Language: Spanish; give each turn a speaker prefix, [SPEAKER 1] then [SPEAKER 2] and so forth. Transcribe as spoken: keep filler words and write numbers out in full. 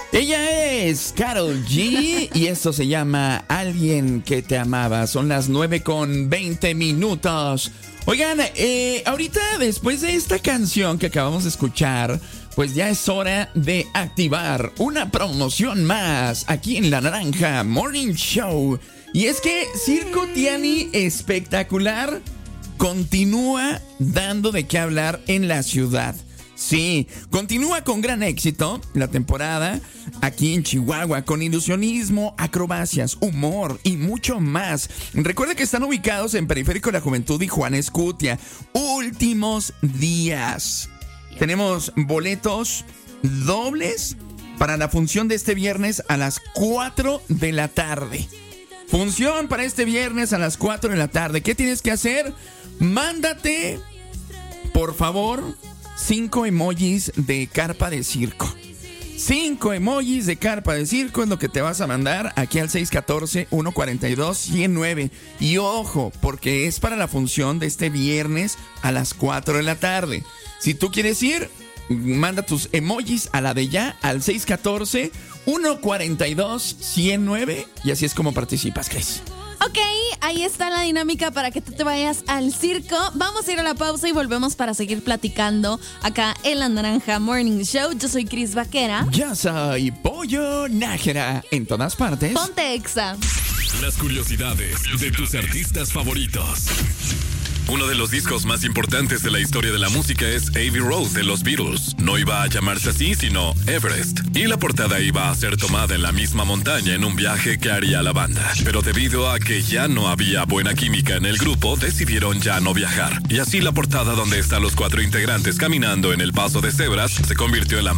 [SPEAKER 1] Ella es Karol G y esto se llama Alguien que te amaba. Son las nueve con veinte minutos. Oigan, eh, ahorita después de esta canción que acabamos de escuchar, pues ya es hora de activar una promoción más aquí en La Naranja Morning Show. Y es que Circo Tiani Espectacular continúa dando de qué hablar en la ciudad. Sí, continúa con gran éxito la temporada aquí en Chihuahua con ilusionismo, acrobacias, humor y mucho más. Recuerda que están ubicados en Periférico de la Juventud y Juan Escutia. Últimos días. Tenemos boletos dobles para la función de este viernes a las cuatro de la tarde. Función para este viernes a las cuatro de la tarde. ¿Qué tienes que hacer? Mándate, por favor, cinco emojis de carpa de circo. Cinco emojis de carpa de circo es lo que te vas a mandar aquí al seis uno cuatro, uno cuatro dos, uno cero nueve. Y ojo, porque es para la función de este viernes a las cuatro de la tarde. Si tú quieres ir, manda tus emojis a la de ya al seis uno cuatro, uno cuatro dos, uno cero nueve. Y así es como participas, Cris.
[SPEAKER 2] Ok, ahí está la dinámica para que tú te vayas al circo. Vamos a ir a la pausa y volvemos para seguir platicando acá en La Naranja Morning Show. Yo soy Cris Vaquera.
[SPEAKER 1] Yo soy Pollo Nájera. En todas partes.
[SPEAKER 2] Ponte Exa.
[SPEAKER 3] Las curiosidades de tus artistas favoritos. Uno de los discos más importantes de la historia de la música es Abbey Road de los Beatles. No iba a llamarse así, sino Everest. Y la portada iba a ser tomada en la misma montaña en un viaje que haría la banda. Pero debido a que ya no había buena química en el grupo, decidieron ya no viajar. Y así la portada donde están los cuatro integrantes caminando en el paso de cebras se convirtió en la